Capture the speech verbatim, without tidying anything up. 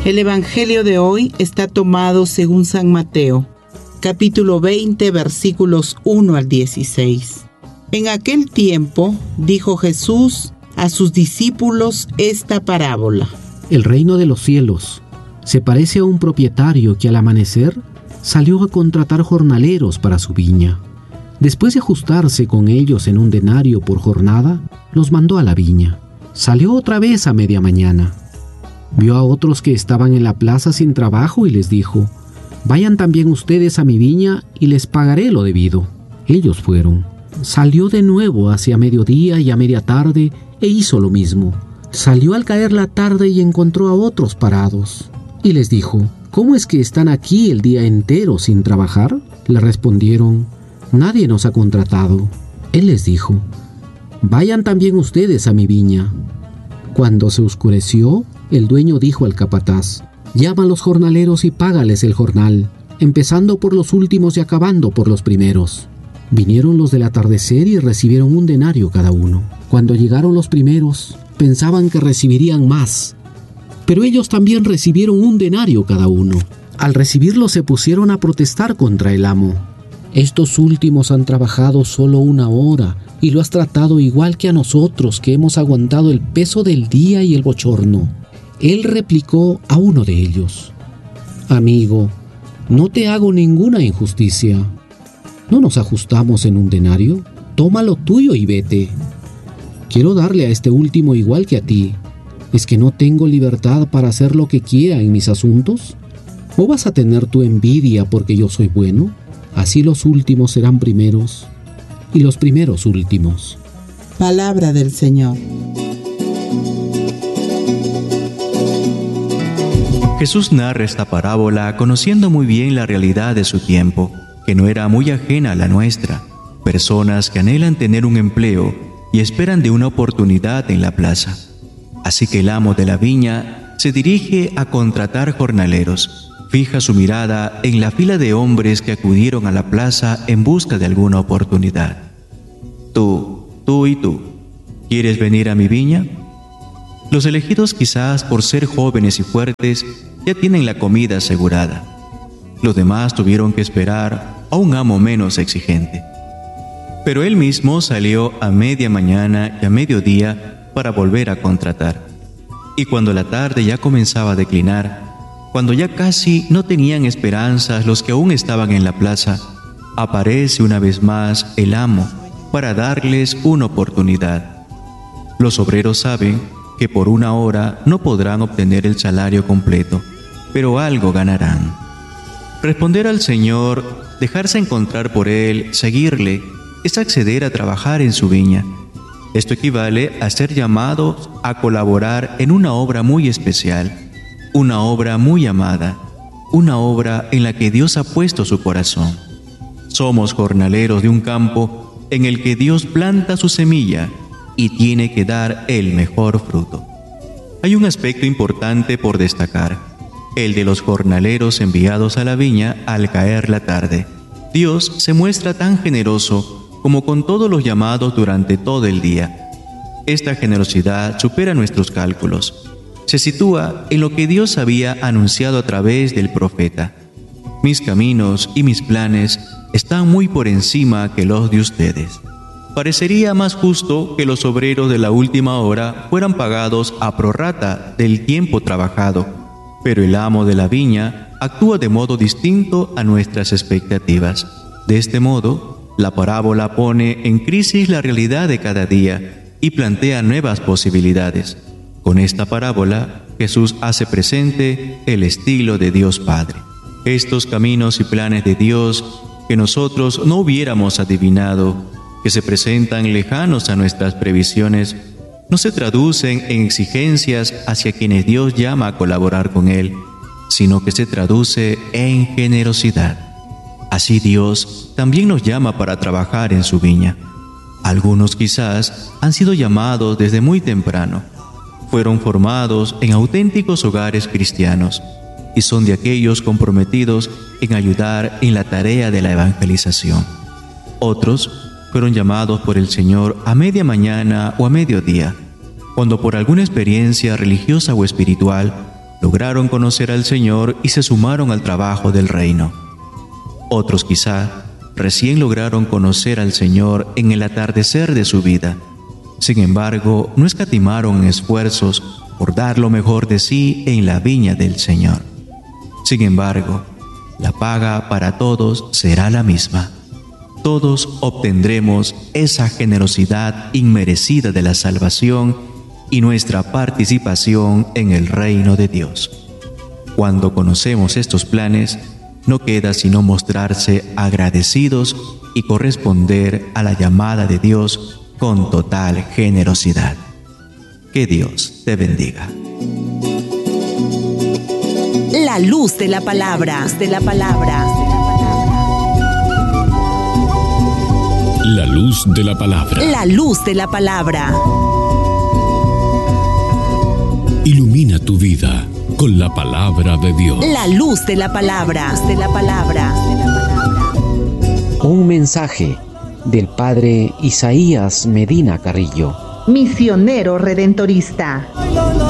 El Evangelio de hoy está tomado según San Mateo, capítulo veinte, versículos uno al dieciséis. En aquel tiempo dijo Jesús a sus discípulos esta parábola. El reino de los cielos se parece a un propietario que al amanecer salió a contratar jornaleros para su viña. Después de ajustarse con ellos en un denario por jornada, los mandó a la viña. Salió otra vez a media mañana. Vio a otros que estaban en la plaza sin trabajo y les dijo: «Vayan también ustedes a mi viña y les pagaré lo debido». Ellos fueron. Salió de nuevo hacia mediodía y a media tarde e hizo lo mismo. Salió al caer la tarde y encontró a otros parados. Y les dijo: «¿Cómo es que están aquí el día entero sin trabajar?». Le respondieron: «Nadie nos ha contratado». Él les dijo: «Vayan también ustedes a mi viña». Cuando se oscureció, el dueño dijo al capataz: «Llama a los jornaleros y págales el jornal, empezando por los últimos y acabando por los primeros». Vinieron los del atardecer y recibieron un denario cada uno. Cuando llegaron los primeros, pensaban que recibirían más, pero ellos también recibieron un denario cada uno. Al recibirlo se pusieron a protestar contra el amo. «Estos últimos han trabajado solo una hora y lo has tratado igual que a nosotros, que hemos aguantado el peso del día y el bochorno». Él replicó a uno de ellos: «Amigo, no te hago ninguna injusticia. ¿No nos ajustamos en un denario? Toma lo tuyo y vete. Quiero darle a este último igual que a ti. ¿Es que no tengo libertad para hacer lo que quiera en mis asuntos? ¿O vas a tener tu envidia porque yo soy bueno? Así los últimos serán primeros y los primeros últimos». Palabra del Señor. Jesús narra esta parábola conociendo muy bien la realidad de su tiempo, que no era muy ajena a la nuestra. Personas que anhelan tener un empleo y esperan de una oportunidad en la plaza. Así que el amo de la viña se dirige a contratar jornaleros. Fija su mirada en la fila de hombres que acudieron a la plaza en busca de alguna oportunidad. Tú, tú y tú, ¿quieres venir a mi viña? Los elegidos, quizás por ser jóvenes y fuertes, ya tienen la comida asegurada. Los demás tuvieron que esperar a un amo menos exigente. Pero él mismo salió a media mañana y a mediodía para volver a contratar. Y cuando la tarde ya comenzaba a declinar, cuando ya casi no tenían esperanzas los que aún estaban en la plaza, aparece una vez más el amo para darles una oportunidad. Los obreros saben que por una hora no podrán obtener el salario completo, pero algo ganarán. Responder al Señor, dejarse encontrar por Él, seguirle, es acceder a trabajar en su viña. Esto equivale a ser llamados a colaborar en una obra muy especial, una obra muy amada, una obra en la que Dios ha puesto su corazón. Somos jornaleros de un campo en el que Dios planta su semilla y tiene que dar el mejor fruto. Hay un aspecto importante por destacar, el de los jornaleros enviados a la viña al caer la tarde. Dios se muestra tan generoso como con todos los llamados durante todo el día. Esta generosidad supera nuestros cálculos. Se sitúa en lo que Dios había anunciado a través del profeta. Mis caminos y mis planes están muy por encima que los de ustedes. Parecería más justo que los obreros de la última hora fueran pagados a prorrata del tiempo trabajado, pero el amo de la viña actúa de modo distinto a nuestras expectativas. De este modo, la parábola pone en crisis la realidad de cada día y plantea nuevas posibilidades. Con esta parábola, Jesús hace presente el estilo de Dios Padre. Estos caminos y planes de Dios que nosotros no hubiéramos adivinado, que se presentan lejanos a nuestras previsiones, no se traducen en exigencias hacia quienes Dios llama a colaborar con Él, sino que se traduce en generosidad. Así Dios también nos llama para trabajar en su viña. Algunos quizás han sido llamados desde muy temprano. Fueron formados en auténticos hogares cristianos y son de aquellos comprometidos en ayudar en la tarea de la evangelización. Otros fueron llamados por el Señor a media mañana o a mediodía, cuando por alguna experiencia religiosa o espiritual lograron conocer al Señor y se sumaron al trabajo del reino. Otros quizá recién lograron conocer al Señor en el atardecer de su vida. Sin embargo, no escatimaron en esfuerzos por dar lo mejor de sí en la viña del Señor. Sin embargo, la paga para todos será la misma. Todos obtendremos esa generosidad inmerecida de la salvación y nuestra participación en el reino de Dios. Cuando conocemos estos planes, no queda sino mostrarse agradecidos y corresponder a la llamada de Dios con total generosidad. Que Dios te bendiga. La luz de la palabra, de la palabra. La luz de la palabra. La luz de la palabra. Ilumina tu vida con la palabra de Dios. La luz de la palabra, de la palabra. Un mensaje del padre Isaías Medina Carrillo, misionero redentorista.